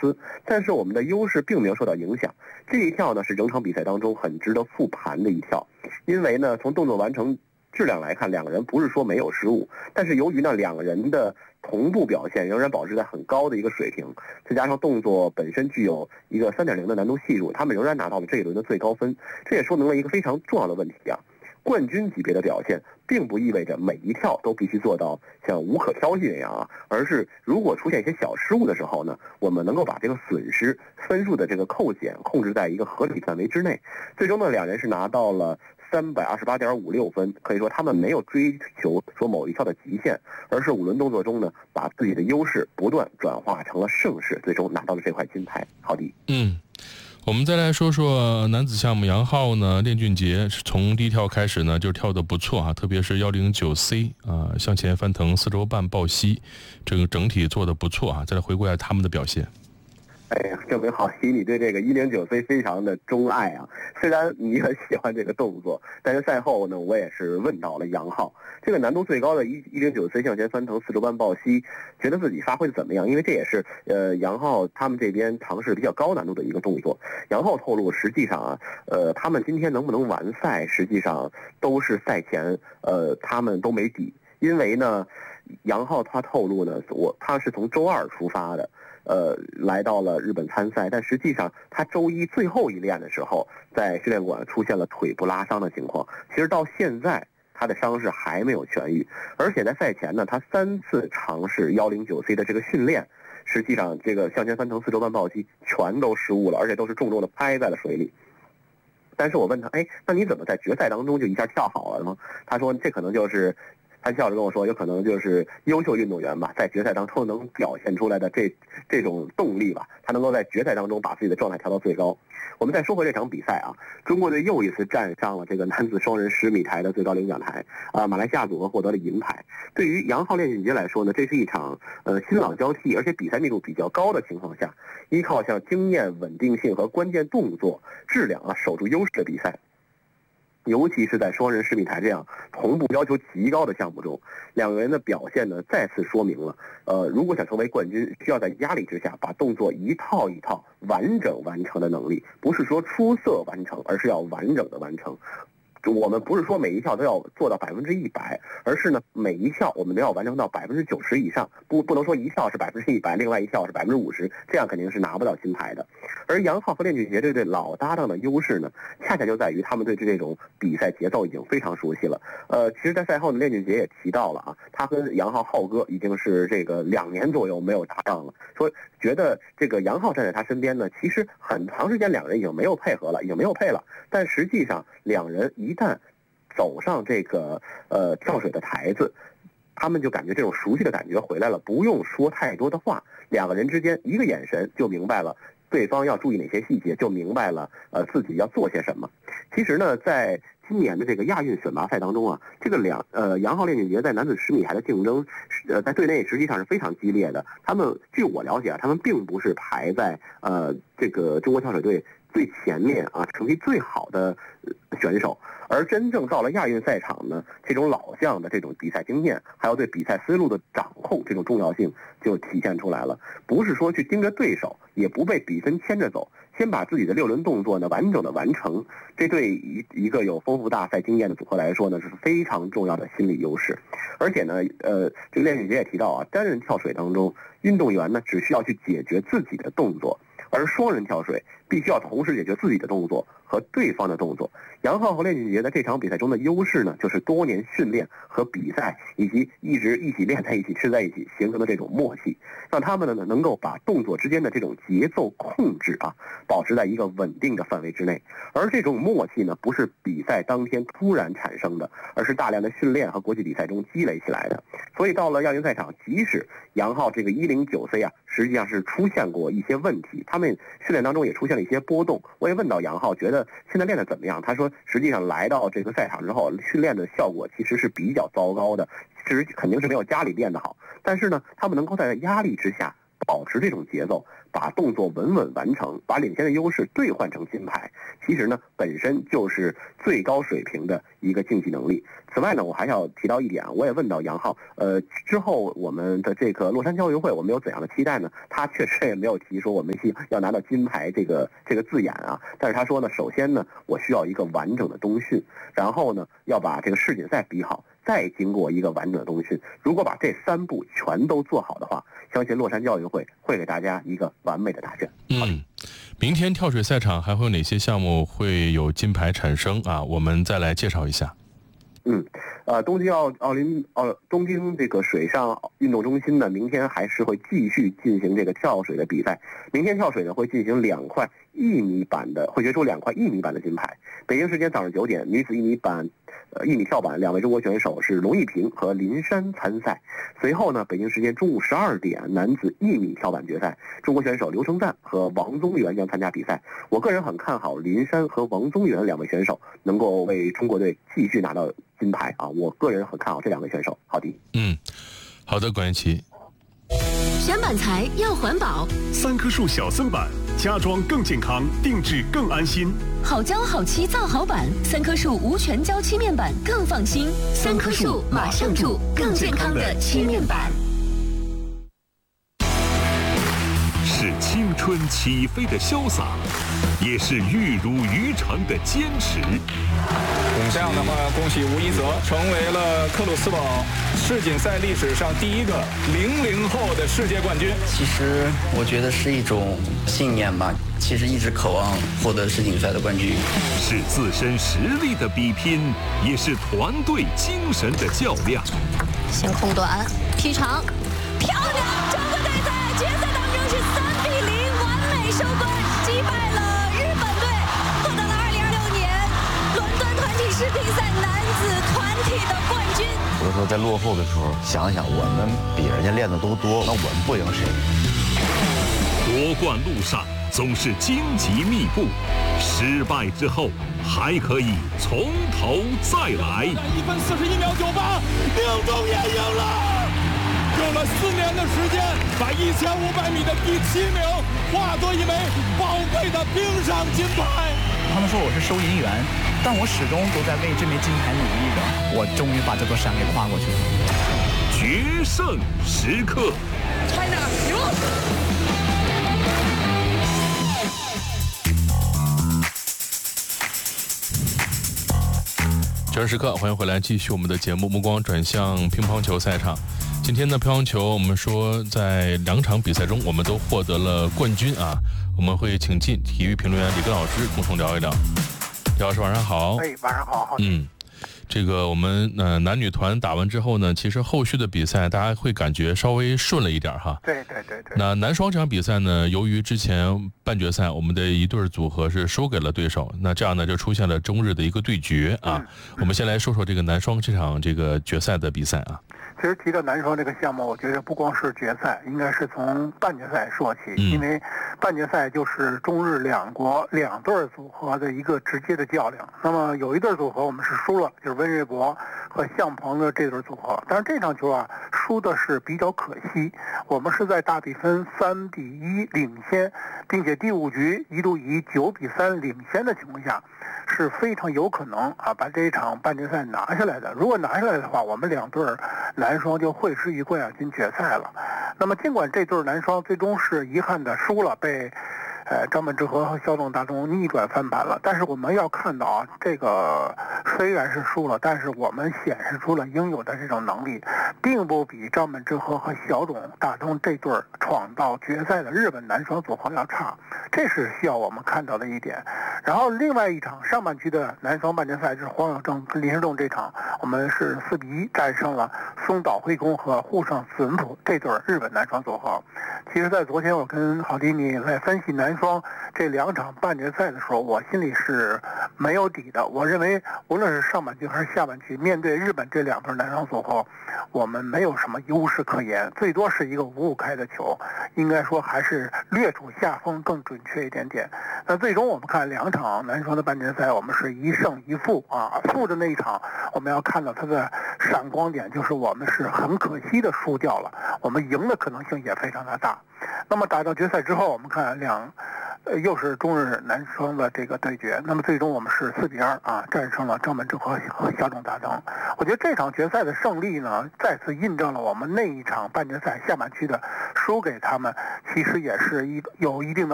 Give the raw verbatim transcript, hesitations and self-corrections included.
斯，但是我们的优势并没有受到影响。这一跳呢是整场比赛当中很值得复盘的一跳，因为呢从动作完成质量来看，两个人不是说没有失误，但是由于呢两个人的同步表现仍然保持在很高的一个水平，再加上动作本身具有一个 三点零 的难度系数，他们仍然拿到了这一轮的最高分。这也说明了一个非常重要的问题啊，冠军级别的表现并不意味着每一跳都必须做到像无可挑剔那样啊，而是如果出现一些小失误的时候呢，我们能够把这个损失分数的这个扣减控制在一个合理范围之内。最终呢两人是拿到了三百二十八点五六分，可以说他们没有追求说某一跳的极限，而是五轮动作中呢，把自己的优势不断转化成了胜势，最终拿到了这块金牌。好的， 嗯，我们再来说说男子项目，杨昊呢，练俊杰是从第一跳开始呢就跳得不错啊，特别是一零九 C 啊、呃、向前翻腾四周半抱膝，这个整体做得不错啊。再来回顾一下他们的表现。 哎呀，证明郝曦你对这个一零九 C 非常的钟爱啊！虽然你很喜欢这个动作，但是赛后呢，我也是问到了杨昊，这个难度最高的一零九 C 向前翻腾四周半抱膝，觉得自己发挥的怎么样？因为这也是呃杨昊他们这边尝试比较高难度的一个动作。杨昊透露，实际上啊，呃，他们今天能不能完赛，实际上都是赛前呃他们都没底，因为呢，杨昊他透露呢，我他是从周二出发的。呃，来到了日本参赛，但实际上他周一最后一练的时候，在训练馆出现了腿部拉伤的情况。其实到现在他的伤势还没有痊愈，而且在赛前呢，他三次尝试一零九 C 的这个训练，实际上这个向前翻腾四周半抱膝全都失误了，而且都是重重的拍在了水里。但是我问他，哎，那你怎么在决赛当中就一下跳好了呢？他说这可能就是。他笑着跟我说，有可能就是优秀运动员吧，在决赛当中能表现出来的这这种动力吧，他能够在决赛当中把自己的状态调到最高。我们再说回这场比赛啊，中国队又一次站上了这个男子双人十米台的最高领奖台啊，马来西亚组合获得了银牌。对于杨昊、练俊杰来说呢，这是一场呃新老交替，而且比赛密度比较高的情况下，依靠像经验、稳定性和关键动作质量啊守住优势的比赛。尤其是在双人十米台这样同步要求极高的项目中，两个人的表现呢再次说明了，呃，如果想成为冠军，需要在压力之下把动作一套一套完整完成的能力，不是说出色完成，而是要完整的完成。我们不是说每一跳都要做到百分之一百，而是呢每一跳我们都要完成到百分之九十以上，不不能说一跳是百分之一百，另外一跳是百分之五十，这样肯定是拿不到金牌的。而杨昊和练俊杰这对老搭档的优势呢，恰恰就在于他们对这种比赛节奏已经非常熟悉了。呃，其实，在赛后呢，练俊杰也提到了啊，他跟杨昊浩哥已经是这个两年左右没有搭档了，说觉得这个杨昊站在他身边呢，其实很长时间两人已经没有配合了，已经没有配了，但实际上两人一一旦走上这个呃跳水的台子，他们就感觉这种熟悉的感觉回来了，不用说太多的话，两个人之间一个眼神就明白了对方要注意哪些细节，就明白了呃自己要做些什么。其实呢，在今年的这个亚运选拔赛当中啊，这个两呃杨昊、练俊杰在男子十米台的竞争，呃在队内实际上是非常激烈的。他们据我了解啊，他们并不是排在呃这个中国跳水队最前面啊，成绩最好的选手，而真正到了亚运赛场呢，这种老将的这种比赛经验，还有对比赛思路的掌控，这种重要性就体现出来了。不是说去盯着对手，也不被比分牵着走，先把自己的六轮动作呢完整的完成，这对一一个有丰富大赛经验的组合来说呢，是非常重要的心理优势。而且呢，呃，这个练俊杰也提到啊，单人跳水当中，运动员呢只需要去解决自己的动作。而双人跳水必须要同时解决自己的动作和对方的动作。杨昊和练俊杰在这场比赛中的优势呢，就是多年训练和比赛，以及一直一起练在一起、吃在一起形成的这种默契，让他们呢能够把动作之间的这种节奏控制啊，保持在一个稳定的范围之内。而这种默契呢，不是比赛当天突然产生的，而是大量的训练和国际比赛中积累起来的。所以到了亚运赛场，即使杨昊这个一零九 C 啊，实际上是出现过一些问题，他们训练当中也出现了一些波动。我也问到杨昊，觉得现在练得怎么样？他说，实际上来到这个赛场之后，训练的效果其实是比较糟糕的，其实肯定是没有家里练得好。但是呢，他们能够在压力之下保持这种节奏，把动作稳稳完成，把领先的优势兑换成金牌，其实呢本身就是最高水平的一个竞技能力。此外呢，我还要提到一点，我也问到杨浩，呃，之后我们的这个洛杉矶奥运会我们有怎样的期待呢？他确实也没有提说我们要拿到金牌这个这个字眼啊，但是他说呢，首先呢，我需要一个完整的冬训，然后呢，要把这个世锦赛比好，再经过一个完整的冬训。如果把这三步全都做好的话，相信洛杉矶奥运会会给大家一个完美的答卷。 嗯，明天跳水赛场还会有哪些项目会有金牌产生啊？我们再来介绍一下。 嗯，呃，东京奥奥林奥东京这个水上运动中心呢，明天还是会继续进行这个跳水的比赛。明天跳水呢会进行两块一米板的，会决出两块一米板的金牌。北京时间早上九点，女子一米板，呃，一米跳板两位中国选手是龙一平和林珊参赛。随后呢，北京时间中午十二点，男子一米跳板决赛，中国选手刘成赞和王宗源将参加比赛。我个人很看好林珊和王宗源两位选手能够为中国队继续拿到金牌啊！我个人很看好这两位选手。好的， 嗯，好的，管一奇。 选板材要环保， 三棵树小森板，家装更健康，定制更安心。 好胶好漆造好板，三棵树无全胶漆面板更放心。三棵树马上住更健康的漆面板。 是青春起飞的潇洒，也是玉汝于成的坚持。 这样的话，恭喜吴一泽成为了克鲁斯堡世锦赛历史上第一个零零后的世界冠军。 其实我觉得是一种信念吧，其实一直渴望获得世锦赛的冠军。 是自身实力的比拼，也是团队精神的较量。 先空短，劈长，漂亮！中国队在决赛当中是三比零完美收官，击败了日本队，获得了二零二六年伦敦团体世锦赛男子团体的冠军。 有的时候在落后的时候，想想我们比人家练的都多，那我们不赢谁？ 夺冠路上总是荆棘密布，失败之后还可以从头再来。 一分四十一秒九八，宁中也赢了。用了四年的时间，把一千五百米的第七名化作一枚宝贵的冰上金牌。 他们说我是收银员，但我始终都在为这枚金牌努力着。我终于把这座山给跨过去了。 决胜时刻 ，China 赢了。 决胜时刻，欢迎回来，继续我们的节目。目光转向乒乓球赛场。今天的乒乓球，我们说在两场比赛中，我们都获得了冠军啊。我们会请进体育评论员李根老师共同聊一聊。李老师晚上好。 哎，晚上好。好嗯，这个我们呃男女团打完之后呢，其实后续的比赛大家会感觉稍微顺了一点哈。 对对对对。 那男双这场比赛呢，由于之前半决赛我们的一对组合是输给了对手，那这样呢就出现了中日的一个对决啊。嗯、我们先来说说这个男双这场这个决赛的比赛啊。 其实提到男双这个项目，我觉得不光是决赛，应该是从半决赛说起，嗯、因为半决赛就是中日两国两对组合的一个直接的较量。那么有一对组合我们是输了，就是温瑞博和向鹏的这对组合。但是这场球啊，输的是比较可惜，我们是在大比分三比一领先，并且第五局一度以九比三领先的情况下，是非常有可能啊把这一场半决赛拿下来的。如果拿下来的话，我们两对男双就会师于冠亚军决赛了。那么尽管这对男双最终是遗憾的输了，被呃张本智和和肖仲大东逆转翻盘了，但是我们要看到啊，这个虽然是输了，但是我们显示出了应有的这种能力，并不比张本智和和肖仲大东这对闯到决赛的日本男双组合要差，这是需要我们看到的一点。然后另外一场上半区的男双半决赛是黄晓正跟林诗栋这场，我们是四比一战胜了松岛惠公和户上死文普这对日本男双组合。其实在昨天我跟郝迪你在分析男双这两场半决赛的时候，我心里是没有底的。我认为无论是上半区还是下半区，面对日本这两对男双组合，我们没有什么优势可言，最多是一个五五开的球，应该说还是略处下风更准准确一点点。那最终我们看两场男双的半决赛，我们是一胜一负啊，负的那一场我们要看到它的闪光点，就是我们是很可惜的输掉了，我们赢的可能性也非常的大。那么打到决赛之后，我们看两。呃，又是中日男双的这个对决，那么最终我们是四比二啊战胜了张本智和和小冢大登。我觉得这场决赛的胜利呢，再次印证了我们那一场半决赛下半区的输给他们，其实也是一有一定的。